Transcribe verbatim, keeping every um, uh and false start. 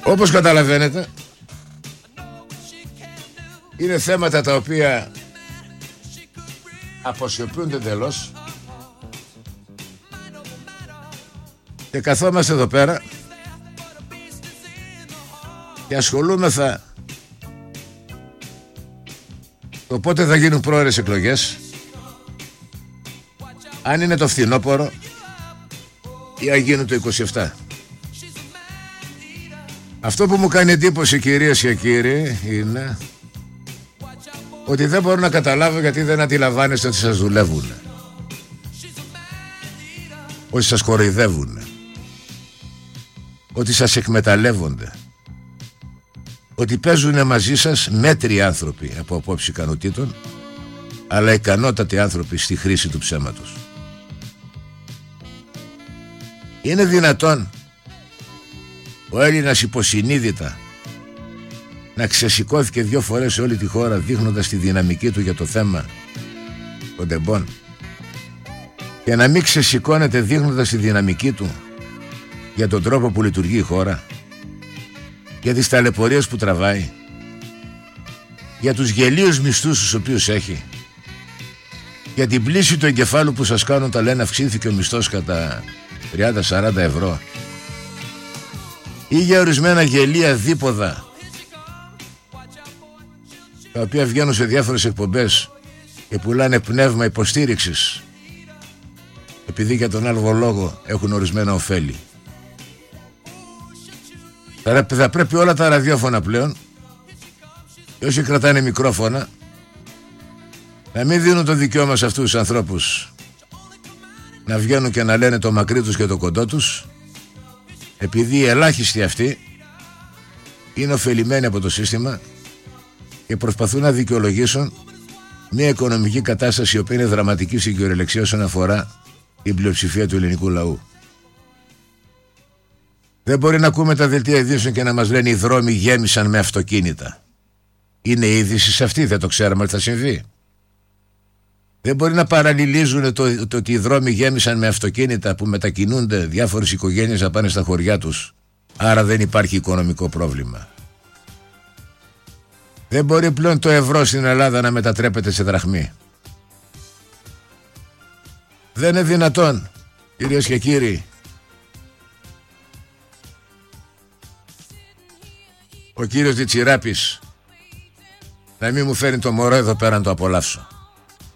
Όπως καταλαβαίνετε, είναι θέματα τα οποία αποσιωπούνται εντελώς και καθόμαστε εδώ πέρα και ασχολούμεθα το πότε θα γίνουν πρόορες εκλογές, αν είναι το φθινόπωρο ή αν γίνουν το είκοσι επτά. Αυτό που μου κάνει εντύπωση, κυρίες και κύριοι, είναι ότι δεν μπορώ να καταλάβω γιατί δεν αντιλαμβάνεστε ότι σας δουλεύουν, ότι σας κοροϊδεύουν, ότι σας εκμεταλλεύονται, ότι παίζουν μαζί σας μέτριοι άνθρωποι από απόψη ικανοτήτων, αλλά ικανότατοι άνθρωποι στη χρήση του ψέματος. Είναι δυνατόν ο Έλληνας υποσυνείδητα να ξεσηκώθηκε δύο φορές σε όλη τη χώρα δείχνοντας τη δυναμική του για το θέμα των τεμπών και να μην ξεσηκώνεται δείχνοντας τη δυναμική του για τον τρόπο που λειτουργεί η χώρα, για τις ταλαιπωρίες που τραβάει, για τους γελίους μισθούς τους οποίους έχει, για την πλήση του εγκεφάλου που σας κάνουν τα λένε αυξήθηκε ο μισθός κατά τριάντα με σαράντα ευρώ, ή για ορισμένα γελία δίποδα τα οποία βγαίνουν σε διάφορες εκπομπές και πουλάνε πνεύμα υποστήριξης επειδή για τον άλλο λόγο έχουν ορισμένα ωφέλη. Θα πρέπει όλα τα ραδιόφωνα πλέον και όσοι κρατάνε μικρόφωνα να μην δίνουν το δικαίωμα σε αυτούς τους ανθρώπους να βγαίνουν και να λένε το μακρύ τους και το κοντό τους, επειδή οι ελάχιστοι αυτοί είναι ωφελημένοι από το σύστημα και προσπαθούν να δικαιολογήσουν μια οικονομική κατάσταση η οποία είναι δραματική στην κυριολεξία όσον αφορά την πλειοψηφία του ελληνικού λαού. Δεν μπορεί να ακούμε τα δελτία ειδήσεων και να μας λένε οι δρόμοι γέμισαν με αυτοκίνητα. Είναι είδηση σε αυτή, δεν το ξέραμε ότι θα συμβεί. Δεν μπορεί να παραλληλίζουν το, το ότι οι δρόμοι γέμισαν με αυτοκίνητα που μετακινούνται διάφορες οικογένειες να πάνε στα χωριά τους, άρα δεν υπάρχει οικονομικό πρόβλημα. Δεν μπορεί πλέον το ευρώ στην Ελλάδα να μετατρέπεται σε δραχμή. Δεν είναι δυνατόν, κυρίες και κύριοι, ο κύριος Διτσιράπης να μην μου φέρει το μωρό εδώ πέρα να το απολαύσω.